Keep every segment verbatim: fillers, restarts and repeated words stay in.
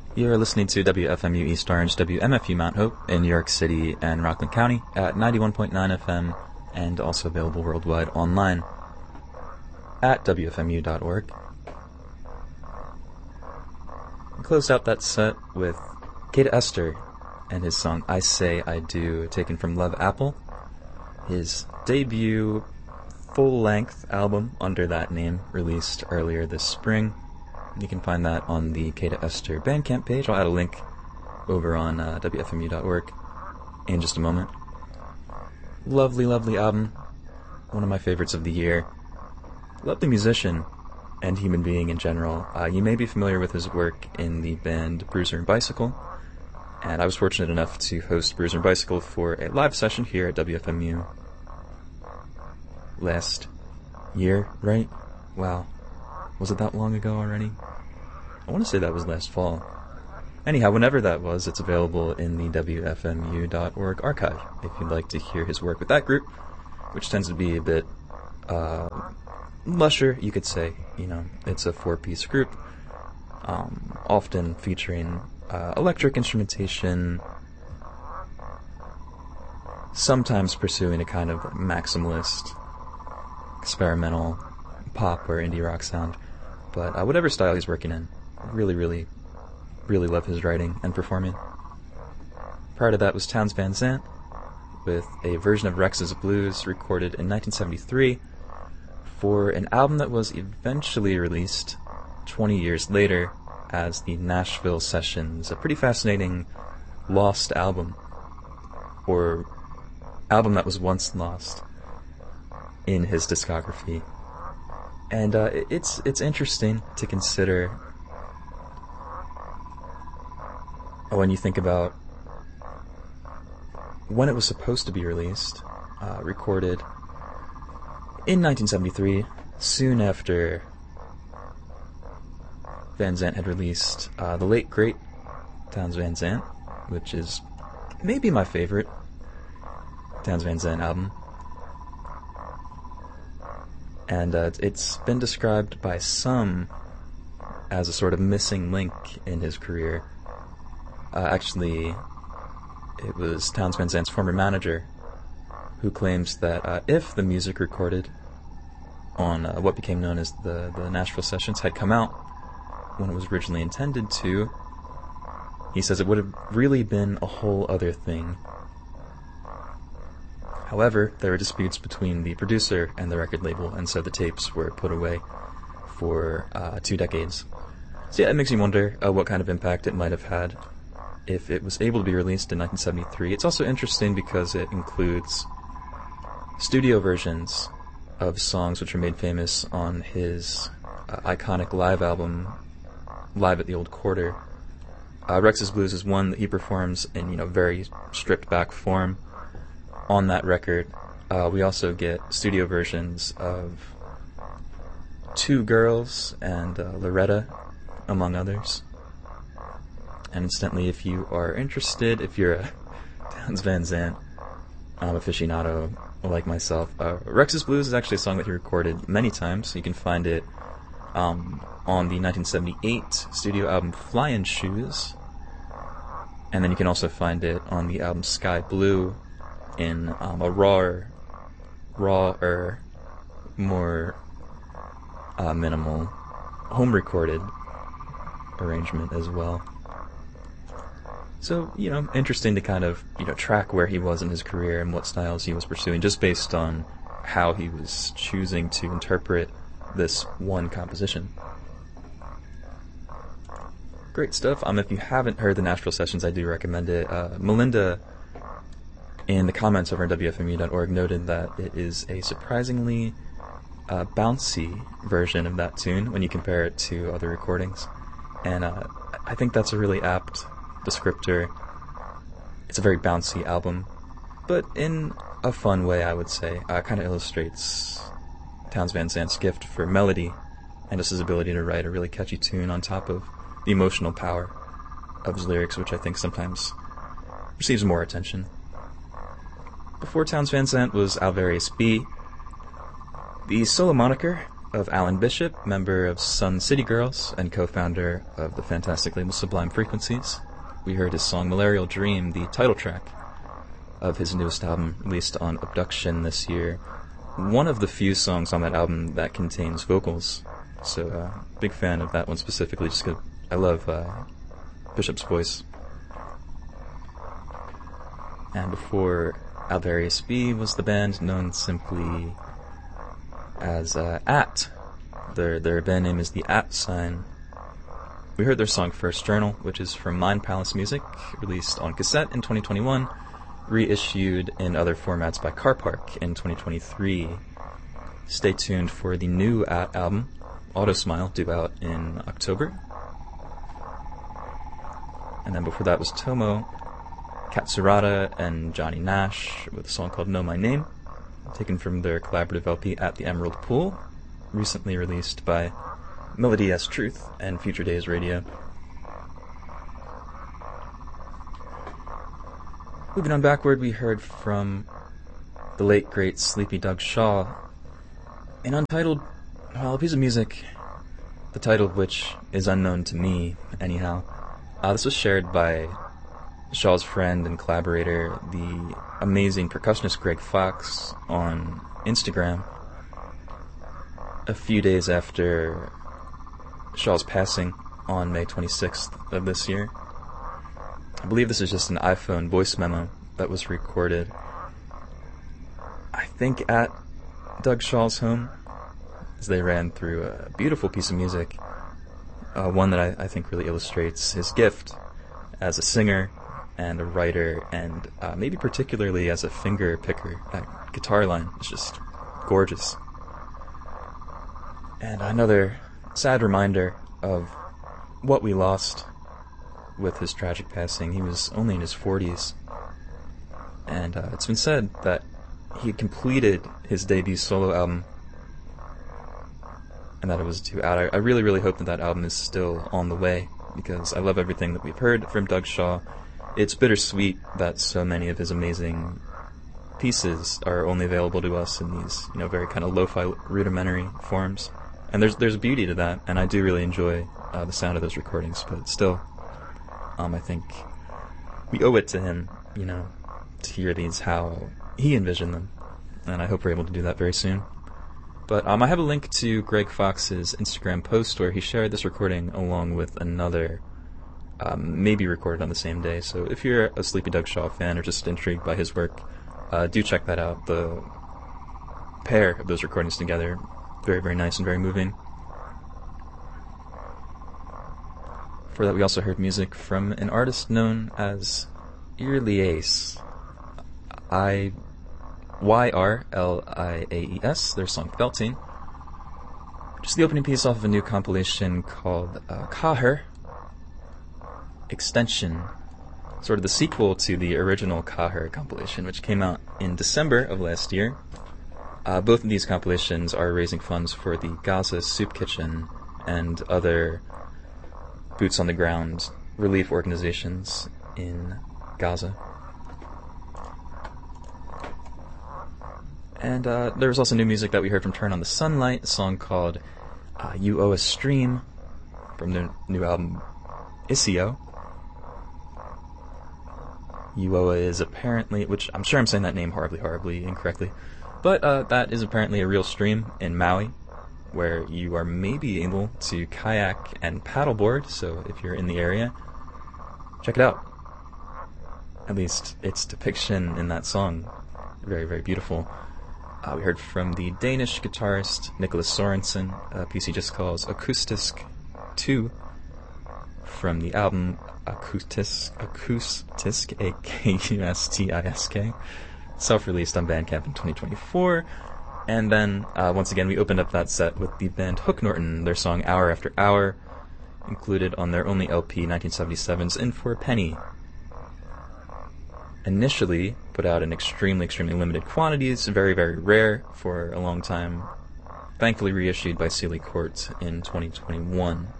You're listening to W F M U East Orange, W M F U Mount Hope in New York City and Rockland County at ninety-one point nine F M and also available worldwide online at W F M U dot org. We closed out that set with Kata Esther and his song I Say I Do, taken from Love Apple, his debut full-length album under that name, released earlier this spring. You can find that on the Kata Esther Bandcamp page. I'll add a link over on uh, W F M U dot org in just a moment. Lovely, lovely album. One of my favorites of the year. Lovely musician and human being in general. Uh, you may be familiar with his work in the band Bruiser and Bicycle, and I was fortunate enough to host Bruiser and Bicycle for a live session here at W F M U last year, right? Wow. Was it that long ago already? I want to say that was last fall. Anyhow, whenever that was, it's available in the W F M U dot org archive if you'd like to hear his work with that group, which tends to be a bit uh, lusher, you could say. You know, it's a four-piece group, um, often featuring uh, electric instrumentation, sometimes pursuing a kind of maximalist, experimental pop or indie rock sound. But uh, whatever style he's working in, really, really, really love his writing and performing. Prior to that was Townes Van Zandt with a version of Rex's Blues recorded in nineteen seventy-three for an album that was eventually released twenty years later as the Nashville Sessions, a pretty fascinating lost album, or album that was once lost in his discography. And uh, it's it's interesting to consider when you think about when it was supposed to be released, uh, recorded in nineteen seventy-three, soon after Van Zandt had released uh, the late great Townes Van Zandt, which is maybe my favorite Townes Van Zandt album. And uh, it's been described by some as a sort of missing link in his career. Uh, actually, it was Townes Van Zandt's former manager who claims that uh, if the music recorded on uh, what became known as the, the Nashville Sessions had come out when it was originally intended to, he says it would have really been a whole other thing. However, there were disputes between the producer and the record label, and so the tapes were put away for uh, two decades. So yeah, it makes me wonder uh, what kind of impact it might have had if it was able to be released in nineteen seventy-three. It's also interesting because it includes studio versions of songs which were made famous on his uh, iconic live album, Live at the Old Quarter. Uh, Rex's Blues is one that he performs in, you know, very stripped back form. On that record, uh, we also get studio versions of Two Girls and uh, Loretta, among others. And incidentally, if you are interested, if you're a Townes Van Zandt um, aficionado like myself, uh, Rex's Blues is actually a song that he recorded many times. You can find it um, on the nineteen seventy-eight studio album Flying Shoes, and then you can also find it on the album Sky Blue, in um, a rawer, rawer, more uh, minimal, home-recorded arrangement as well. So, you know, interesting to kind of, you know, track where he was in his career and what styles he was pursuing, just based on how he was choosing to interpret this one composition. Great stuff. Um, if you haven't heard the Nashville Sessions, I do recommend it. Uh, Melinda, in the comments over at W F M U dot org, noted that it is a surprisingly uh, bouncy version of that tune when you compare it to other recordings. And uh, I think that's a really apt descriptor. It's a very bouncy album, but in a fun way, I would say. Uh, kind of illustrates Townes Van Zandt's gift for melody and just his ability to write a really catchy tune on top of the emotional power of his lyrics, which I think sometimes receives more attention. Before Townes Van Zandt was Alvarius B. The solo moniker of Alan Bishop, member of Sun City Girls and co-founder of the fantastic label Sublime Frequencies. We heard his song Malarial Dream, the title track of his newest album, released on Abduction this year. One of the few songs on that album that contains vocals, so uh, big fan of that one specifically, just because I love uh, Bishop's voice. And before Alvarius B was the band, known simply as uh, At. Their their band name is the At Sign. We heard their song First Journal, which is from Mind Palace Music, released on cassette in twenty twenty-one, reissued in other formats by Car Park in twenty twenty-three. Stay tuned for the new At album, Auto Smile, due out in October. And then before that was Tomo, Katsurata, and Johnny Nash with a song called Know My Name, taken from their collaborative L P At the Emerald Pool, recently released by Melody S Truth and Future Days Radio. Moving on backward, we heard from the late great Sleepy Doug Shaw, an untitled, well, a piece of music, the title of which is unknown to me, anyhow. Uh, this was shared by Shaw's friend and collaborator, the amazing percussionist Greg Fox, on Instagram a few days after Shaw's passing on May twenty-sixth of this year. I believe this is just an iPhone voice memo that was recorded, I think, at Doug Shaw's home, as they ran through a beautiful piece of music, uh, one that I, I think really illustrates his gift as a singer and a writer, and uh, maybe particularly as a finger picker. That guitar line is just gorgeous. And another sad reminder of what we lost with his tragic passing. He was only in his forties, and uh, it's been said that he completed his debut solo album and that it was due out. I, I really, really hope that that album is still on the way, because I love everything that we've heard from Doug Shaw. It's bittersweet that so many of his amazing pieces are only available to us in these, you know, very kind of lo-fi rudimentary forms. And there's there's beauty to that, and I do really enjoy uh, the sound of those recordings, but still, um, I think we owe it to him, you know, to hear these how he envisioned them, and I hope we're able to do that very soon. But um, I have a link to Greg Fox's Instagram post where he shared this recording along with another, um, maybe recorded on the same day. So if you're a Sleepy Doug Shaw fan or just intrigued by his work, uh, do check that out. The pair of those recordings together, very, very nice and very moving. For that, we also heard music from an artist known as Yrliace. I... Y R L I A E S, their song Felting. Just the opening piece off of a new compilation called uh, Kahar Extension, sort of the sequel to the original Kahar compilation, which came out in December of last year. Uh, both of these compilations are raising funds for the Gaza Soup Kitchen and other boots-on-the-ground relief organizations in Gaza. And uh, there was also new music that we heard from Turn on the Sunlight, a song called uh, You Owe a Stream, from their new album Isio. Uoa is apparently, which I'm sure I'm saying that name horribly, horribly incorrectly, but uh, that is apparently a real stream in Maui, where you are maybe able to kayak and paddleboard, so if you're in the area, check it out. At least its depiction in that song, very, very beautiful. Uh, we heard from the Danish guitarist Nicholas Sorensen, a piece he just calls Akustisk two, from the album Akustisk, Akustisk, A K U S T I S K, self-released on Bandcamp in twenty twenty-four. And then, uh, once again, we opened up that set with the band Hook Norton, their song Hour After Hour, included on their only L P, nineteen seventy-seven's In For a Penny. Initially put out in extremely, extremely limited quantities, very, very rare for a long time, thankfully reissued by Sealy Court in twenty twenty-one.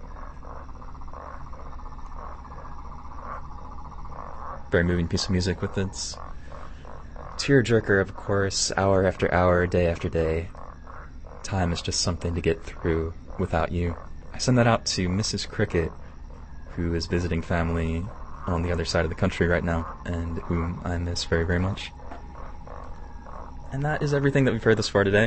Very moving piece of music with its tearjerker of a chorus, hour after hour, day after day, time is just something to get through without you. I send that out to Missus Cricket, who is visiting family on the other side of the country right now, and whom I miss very, very much. And that is everything that we've heard thus far today.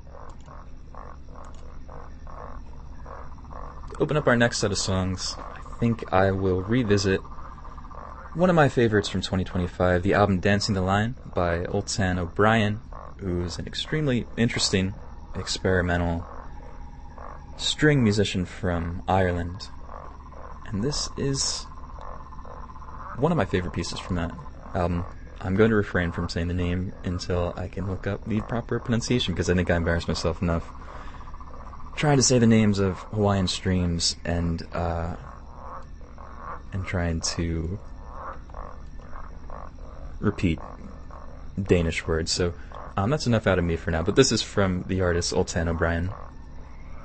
To open up our next set of songs, I think I will revisit one of my favorites from twenty twenty-five, the album Dancing the Line by Oltan O'Brien, who's an extremely interesting, experimental string musician from Ireland. And this is one of my favorite pieces from that album. I'm going to refrain from saying the name until I can look up the proper pronunciation, because I think I embarrassed myself enough trying to say the names of Hawaiian streams and uh, and trying to repeat Danish words. So um, that's enough out of me for now. But this is from the artist Oltan O'Brien.